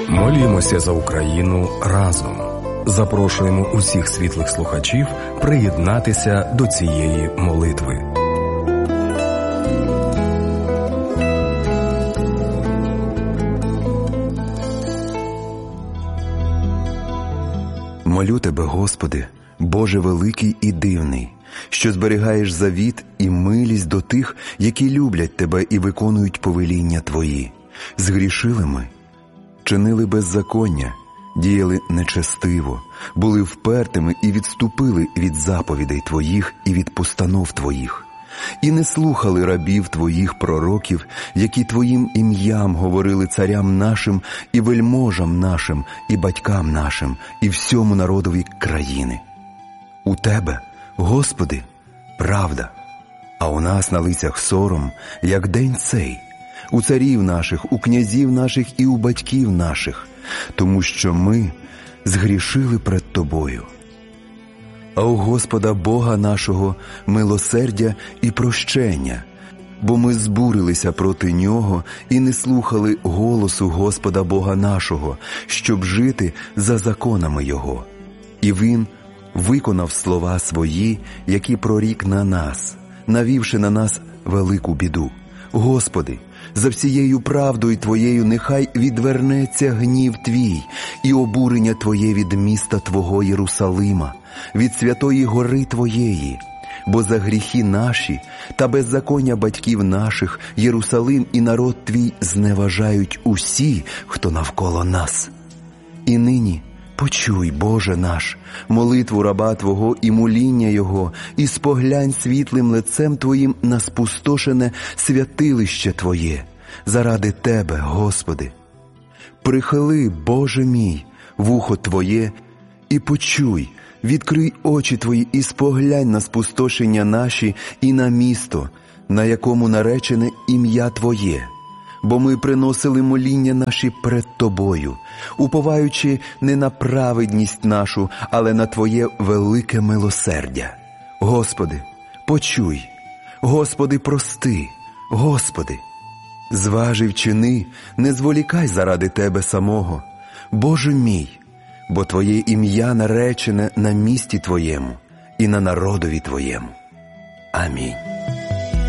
Молімося за Україну разом. Запрошуємо усіх світлих слухачів приєднатися до цієї молитви. Молю Тебе, Господи, Боже великий і дивний, що зберігаєш завіт і милість до тих, які люблять Тебе і виконують повеління Твої. Згрішили ми, чинили беззаконня, діяли нечестиво, були впертими і відступили від заповідей Твоїх і від постанов Твоїх. І не слухали рабів Твоїх пророків, які Твоїм ім'ям говорили царям нашим і вельможам нашим, і батькам нашим, і всьому народові країни. У Тебе, Господи, правда, а у нас на лицях сором, як день цей, у царів наших, у князів наших і у батьків наших, тому що ми згрішили пред Тобою. А у Господа Бога нашого милосердя і прощення, бо ми збурилися проти Нього і не слухали голосу Господа Бога нашого, щоб жити за законами Його. І Він виконав слова свої, які прорік на нас, навівши на нас велику біду. Господи, за всією правдою Твоєю нехай відвернеться гнів Твій і обурення Твоє від міста Твого Єрусалима, від святої гори Твоєї, бо за гріхи наші та беззаконня батьків наших Єрусалим і народ Твій зневажають усі, хто навколо нас. І нині почуй, Боже наш, молитву раба Твого і моління Його, і споглянь світлим лицем Твоїм на спустошене святилище Твоє, заради Тебе, Господи. Прихили, Боже мій, вухо Твоє і почуй, відкрий очі Твої і споглянь на спустошення наші і на місто, на якому наречене ім'я Твоє. Бо ми приносили моління наші пред Тобою, уповаючи не на праведність нашу, але на Твоє велике милосердя. Господи, почуй, Господи, прости, Господи. Зважив чини, не зволікай заради Тебе самого, Боже мій, бо Твоє ім'я наречене на місті Твоєму і на народові Твоєму. Амінь.